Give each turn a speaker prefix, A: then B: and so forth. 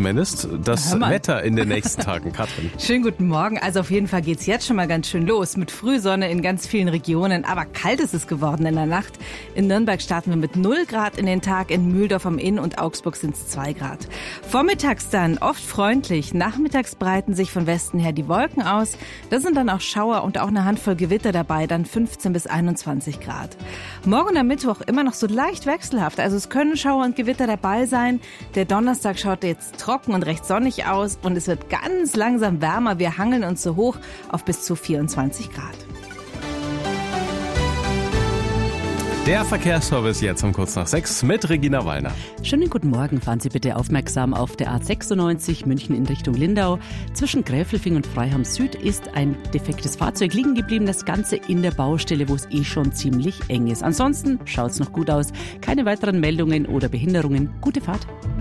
A: zumindest. Das Wetter in den nächsten Tagen, Katrin.
B: Schönen guten Morgen. Also auf jeden Fall geht's jetzt schon mal ganz schön los. Mit Frühsonne in ganz vielen Regionen. Aber kalt ist es geworden in der Nacht. In Nürnberg starten wir mit 0 Grad in den Tag. In Mühldorf am Inn und Augsburg sind es 2 Grad. Vormittags dann oft freundlich. Nachmittags breiten sich von Westen her die Wolken aus. Da sind dann auch Schauer und auch eine Handvoll Gewitter dabei. Dann 15 bis 21 Grad. Morgen am Mittwoch immer noch so leicht wechselhaft. Also es können Schauer und Gewitter dabei sein. Der Donnerstag schaut jetzt trocken und recht sonnig aus und es wird ganz langsam wärmer. Wir hangeln uns so hoch auf bis zu 24 Grad.
A: Der Verkehrsservice jetzt um kurz nach 6 mit Regina Wallner.
C: Schönen guten Morgen. Fahren Sie bitte aufmerksam auf der A96 München in Richtung Lindau. Zwischen Gräfelfing und Freiham Süd ist ein defektes Fahrzeug liegen geblieben. Das Ganze in der Baustelle, wo es schon ziemlich eng ist. Ansonsten schaut es noch gut aus. Keine weiteren Meldungen oder Behinderungen. Gute Fahrt.